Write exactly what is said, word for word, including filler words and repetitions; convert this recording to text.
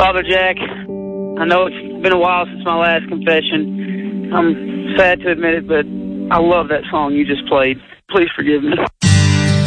Father Jack, I know it's been a while since my last confession. I'm sad to admit it, but I love that song you just played. Please forgive me.